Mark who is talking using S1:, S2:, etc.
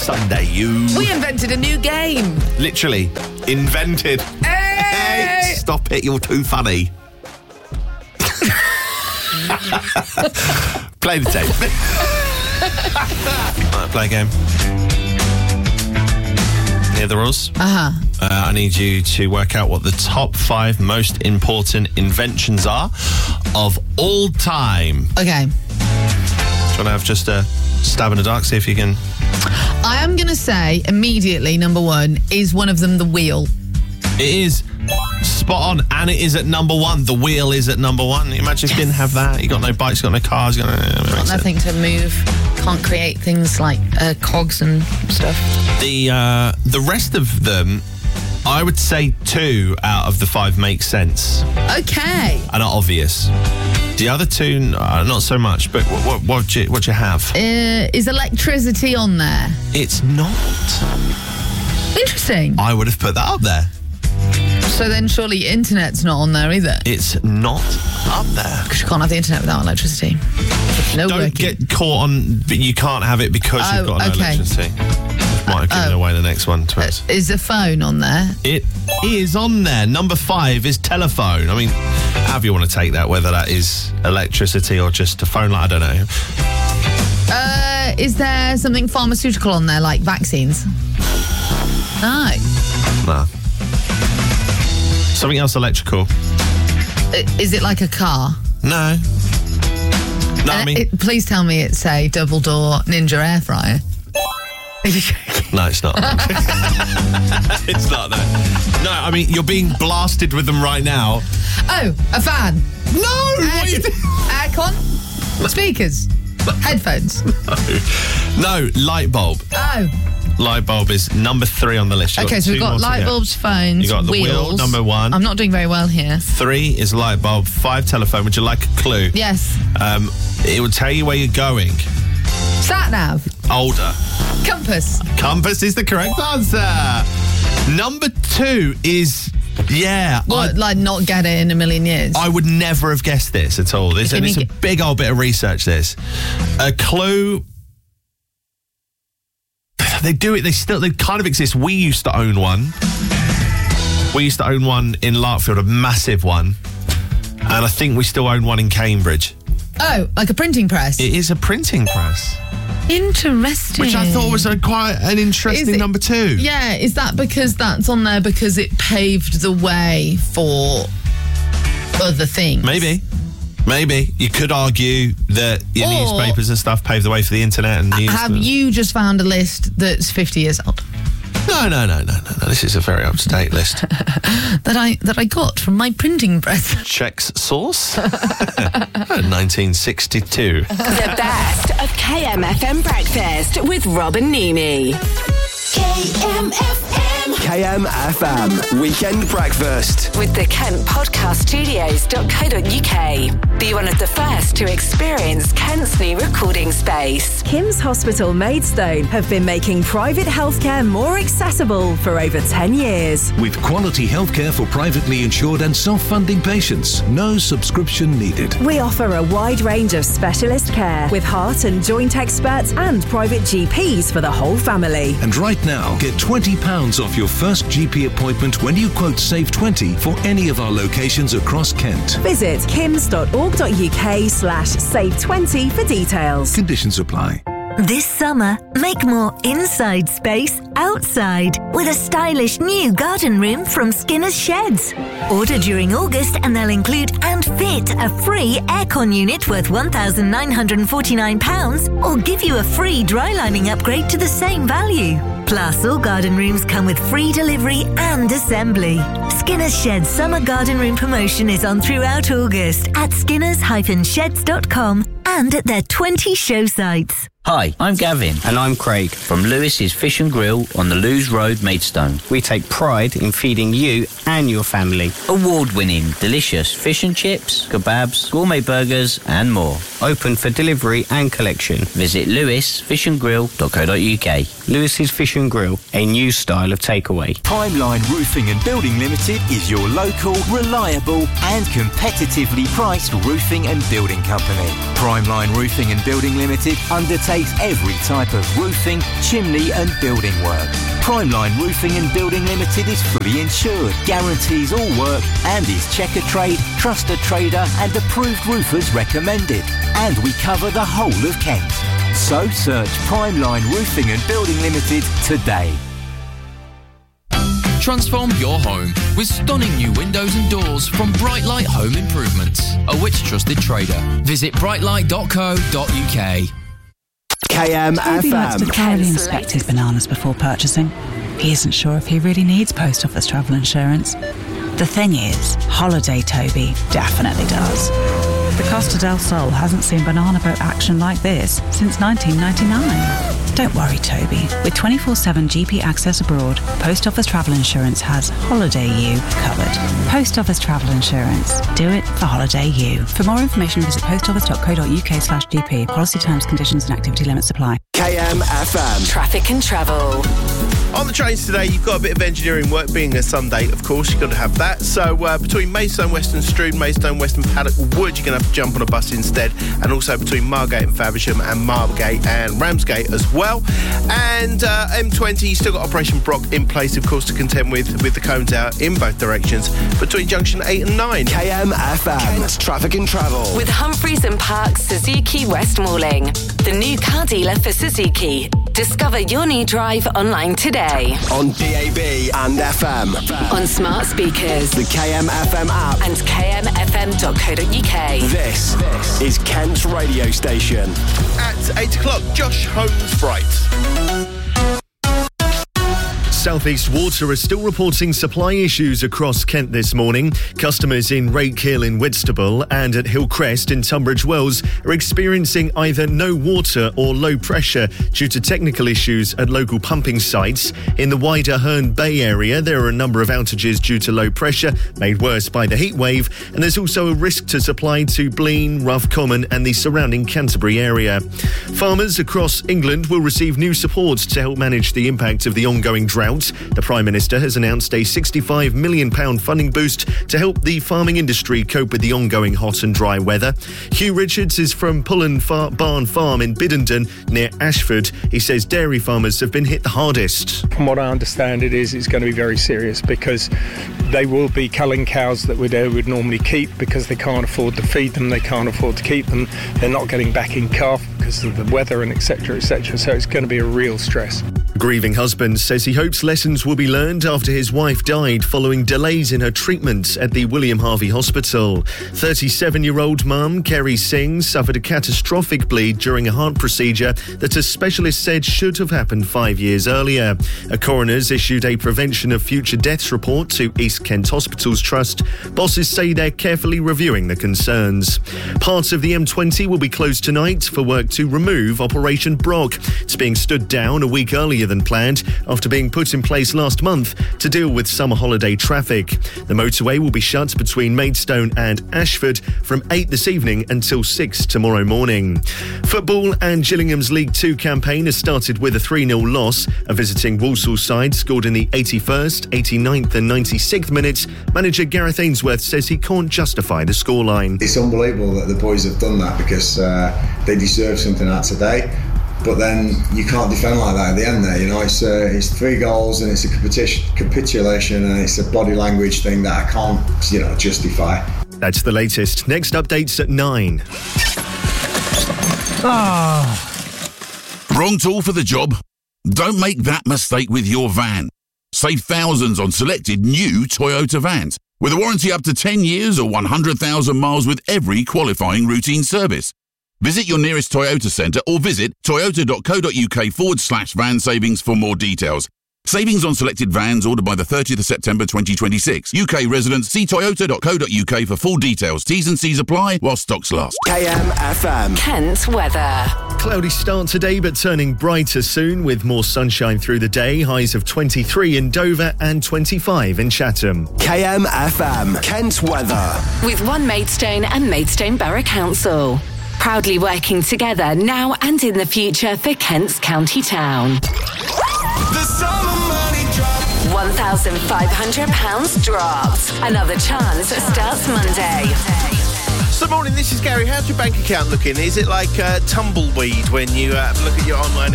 S1: Sunday, you.
S2: We invented a new game.
S1: Literally, invented.
S2: Hey!
S1: Stop it, you're too funny. Play the tape. Right, play a game. Hear the rules? I need you to work out what the top 5 most important inventions are of all time.
S2: Okay.
S1: Do you want to have just a stab in the dark, see if you can...
S2: I am going to say immediately, number 1, is one of them the wheel?
S1: It is spot on, and it is at number 1. The wheel is at number 1. Imagine if you didn't have that. You got no bikes, you got no cars, you got
S2: nothing to move. Can't create things like cogs and stuff.
S1: The rest of them, I would say 2 out of the 5 make sense.
S2: Okay.
S1: And are obvious. The other 2, not so much. But what do you have?
S2: Is electricity on there?
S1: It's not.
S2: Interesting.
S1: I would have put that up there.
S2: So then surely internet's not on there either?
S1: It's not up there.
S2: Because you can't have the internet without electricity. No
S1: Don't
S2: working.
S1: get caught on, but you can't have it because you've got no electricity. Might have given away the next one to us.
S2: Is the phone on there?
S1: It is on there. Number 5 is telephone. I mean, however you want to take that, whether that is electricity or just a phone, I don't know.
S2: Is there something pharmaceutical on there, like vaccines? No.
S1: No. Something else electrical.
S2: Is it like a car?
S1: No. No, I mean...
S2: please tell me it's a double-door Ninja air fryer.
S1: No, it's not. It's not, no. No, I mean, you're being blasted with them right now.
S2: Oh, a fan.
S1: No! What are you doing?
S2: Aircon? Speakers? Headphones?
S1: No, light bulb.
S2: Oh.
S1: Light bulb is number 3 on the list.
S2: Okay, so we've got light bulbs, phones,
S1: you got the
S2: wheels.
S1: wheel, number 1.
S2: I'm not doing very well here.
S1: 3 is light bulb, 5 telephone. Would you like a clue?
S2: Yes.
S1: It will tell you where you're going.
S2: Sat nav.
S1: Older.
S2: Compass.
S1: Compass is the correct answer. Number 2 is... Yeah.
S2: What, like not get it in a million years?
S1: I would never have guessed this at all. It's a big old bit of research, this. A clue... They do it, they kind of exist. We used to own one. We used to own one in Larkfield, a massive one. And I think we still own one in Cambridge.
S2: Oh, like a printing press?
S1: It is a printing press.
S2: Interesting.
S1: Which I thought was quite an interesting number 2.
S2: Yeah, is that because that's on there because it paved the way for other things?
S1: Maybe. You could argue that your newspapers and stuff paved the way for the internet and news.
S2: Have you just found a list that's 50 years old?
S1: No. This is a very up-to-date list.
S2: that I got from my printing press.
S1: Check's source? 1962.
S3: The best of KMFM Breakfast with Rob and Nimi.
S4: KMFM Weekend Breakfast
S3: with the Kent Podcast Studios.co.uk. Be one of the first to experience Kent's new recording space.
S5: Kim's Hospital Maidstone have been making private healthcare more accessible for over 10 years.
S6: With quality healthcare for privately insured and self-funding patients. No subscription needed.
S5: We offer a wide range of specialist care with heart and joint experts and private GPs for the whole family.
S6: And right now, get £20 off your first GP appointment when you quote Save 20 for any of our locations across Kent.
S5: Visit kims.org.uk/save20 for details.
S6: Conditions apply.
S7: This summer, make more inside space outside with a stylish new garden room from Skinner's Sheds. Order during August and they'll include and fit a free aircon unit worth £1,949 or give you a free dry lining upgrade to the same value. Plus, all garden rooms come with free delivery and assembly. Skinner's Sheds Summer Garden Room promotion is on throughout August at skinners-sheds.com and at their 20 show sites.
S8: Hi, I'm Gavin. And I'm Craig from Lewis's Fish and Grill on the Lewes Road, Maidstone. We take pride in feeding you and your family award-winning, delicious fish and chips, kebabs, gourmet burgers and more. Open for delivery and collection. Visit lewisfishandgrill.co.uk. Lewis's Fish and Grill, a new style of takeaway.
S9: Primeline Roofing and Building Limited is your local, reliable and competitively priced roofing and building company. Primeline Roofing and Building Limited undertakes every type of roofing, chimney and building work. Primeline Roofing and Building Limited is fully insured, guarantees all work and is Checker Trade, Trusted Trader and approved roofers recommended. And we cover the whole of Kent. So search Primeline Roofing and Building Limited today.
S10: Transform your home with stunning new windows and doors from Brightlight Home Improvements, a Which Trusted Trader. Visit brightlight.co.uk.
S4: KMFM.
S11: likes to thoroughly inspect his bananas before purchasing. He isn't sure if he really needs post office travel insurance. The thing is, Holiday Toby definitely does. The Costa del Sol hasn't seen banana boat action like this since 1999. Don't worry, Toby. With 24/7 GP access abroad, Post Office Travel Insurance has Holiday You covered. Post Office Travel Insurance. Do it for Holiday You. For more information, visit postoffice.co.uk/GP. Policy terms, conditions and activity limits apply.
S4: KMFM.
S3: Traffic and travel.
S1: On the trains today, you've got a bit of engineering work. Being a Sunday, of course, you've got to have that. So between Maidstone, Western Strood, Maidstone, Western Paddock Wood, you're going to have to jump on a bus instead. And also between Margate and Faversham and Margate and Ramsgate as well. And M20, you've still got Operation Brock in place, of course, to contend with the cones out in both directions between junction 8 and 9.
S4: KMFM. Kent Traffic and Travel.
S3: With Humphreys and Parks Suzuki Westmoreling, the new car dealer for Suzuki. Discover your new drive online today.
S4: On DAB and FM.
S3: On smart speakers.
S4: The KMFM app.
S3: And kmfm.co.uk.
S4: This is Kent's radio station.
S1: At 8 o'clock, Josh Holmes-Bright. South East Water are still reporting supply issues across Kent this morning. Customers in Rakehill in Whitstable and at Hillcrest in Tunbridge Wells are experiencing either no water or low pressure due to technical issues at local pumping sites. In the wider Herne Bay area, there are a number of outages due to low pressure, made worse by the heat wave, and there's also a risk to supply to Blean, Rough Common and the surrounding Canterbury area. Farmers across England will receive new support to help manage the impact of the ongoing drought. The Prime Minister has announced a £65 million funding boost to help the farming industry cope with the ongoing hot and dry weather. Hugh Richards is from Pullen Barn Farm in Biddenden near Ashford. He says dairy farmers have been hit the hardest.
S12: From what I understand, it's going to be very serious because they will be culling cows that they would normally keep because they can't afford to feed them, they can't afford to keep them. They're not getting back in calf because of the weather and etc. So it's going to be a real stress.
S1: A grieving husband says he hopes lessons will be learned after his wife died following delays in her treatment at the William Harvey Hospital. 37-year-old mum, Kerry Singh, suffered a catastrophic bleed during a heart procedure that a specialist said should have happened 5 years earlier. A coroner's issued a prevention of future deaths report to East Kent Hospitals Trust. Bosses say they're carefully reviewing the concerns. Parts of the M20 will be closed tonight for work to remove Operation Brock. It's being stood down a week earlier than planned after being put in place last month to deal with summer holiday traffic. The motorway will be shut between Maidstone and Ashford from 8 this evening until 6 tomorrow morning. Football and Gillingham's League 2 campaign has started with a 3-0 loss. A visiting Walsall side scored in the 81st, 89th and 96th minutes. Manager Gareth Ainsworth says he can't justify the scoreline.
S13: It's unbelievable that the boys have done that because they deserve something out today. But then you can't defend like that at the end there, it's 3 goals and it's a capitulation and it's a body language thing that I can't, justify.
S1: That's the latest. Next updates at 9.
S14: Wrong tool for the job? Don't make that mistake with your van. Save thousands on selected new Toyota vans with a warranty up to 10 years or 100,000 miles with every qualifying routine service. Visit your nearest Toyota centre or visit toyota.co.uk/van savings for more details. Savings on selected vans ordered by the 30th of September 2026. UK residents, see toyota.co.uk for full details. T's and C's apply while stocks last.
S4: KMFM.
S3: Kent weather.
S1: Cloudy start today, but turning brighter soon with more sunshine through the day. Highs of 23 in Dover and 25 in Chatham.
S4: KMFM. Kent weather.
S3: With One Maidstone and Maidstone Borough Council. Proudly working together now and in the future for Kent's county town.
S15: The summer money drop.
S3: £1,500 dropped. Another chance starts Monday.
S16: So morning, this is Gary. How's your bank account looking? Is it like tumbleweed when you look at your online